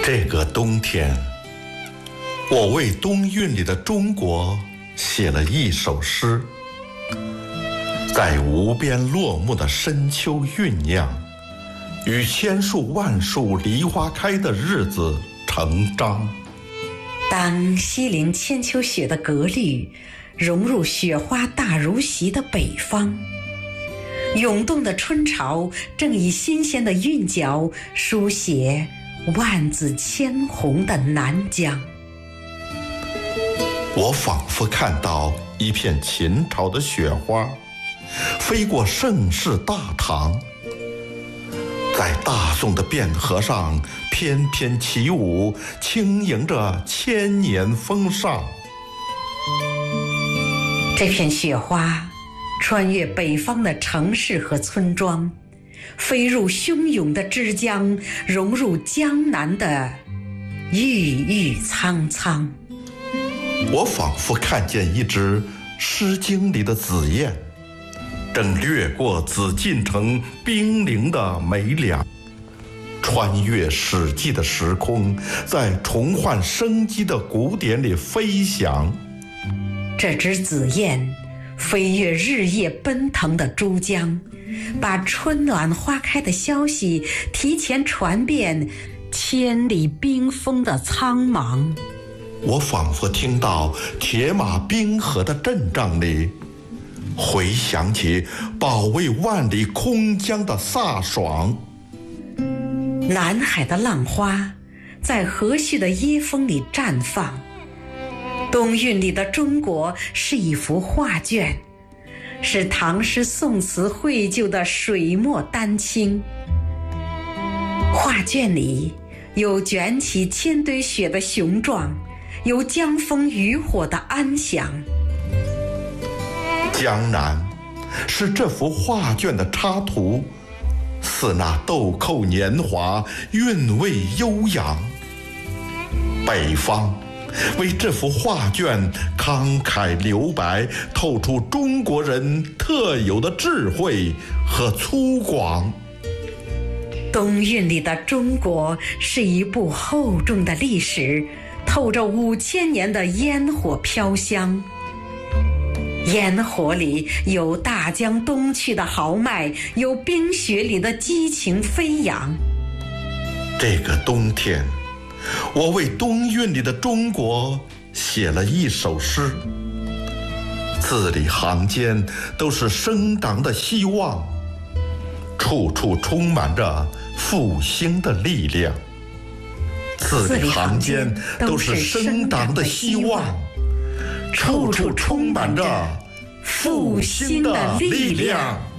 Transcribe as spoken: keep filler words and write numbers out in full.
这个冬天，我为冬韵里的中国写了一首诗，在无边落木的深秋酝酿，与千树万树梨花开的日子成章。 当西临千秋雪的格律融入雪花大如席的北方，涌动的春潮正以新鲜的韵脚书写万紫千红的南疆。 我仿佛看到一片秦朝的雪花飞过盛世大唐，在大宋的汴河上翩翩起舞，轻迎着千年风尚。 这片雪花穿越北方的城市和村庄，飞入汹涌的枝江，融入江南的郁郁苍苍。 我仿佛看见一只《诗经》里的紫燕，正掠过紫禁城冰凌的梅梁，穿越史记的时空，在重焕生机的古典里飞翔。 这只紫燕飞越日夜奔腾的珠江，把春暖花开的消息提前传遍千里冰封的苍茫。 我仿佛听到铁马冰河的阵仗里，回想起保卫万里空江的飒爽。 南海的浪花在和煦的椰风里绽放，冬韵里的中国是一幅画卷，是唐诗宋词绘就的水墨丹青。画卷里有卷起千堆雪的雄壮，有江枫渔火的安详。 江南是这幅画卷的插图，似那豆蔻年华，韵味悠扬。北方为这幅画卷慷慨留白，透出中国人特有的智慧和粗犷。 冬韵里的中国是一部厚重的历史，透着五千年的烟火飘香。烟火里有大江东去的豪迈，有冰雪里的激情飞扬。 这个冬天，我为冬韵里的中国写了一首诗，字里行间都是生长的希望，处处充满着复兴的力量。字里行间都是生长的希望，处处充满着复兴的力量。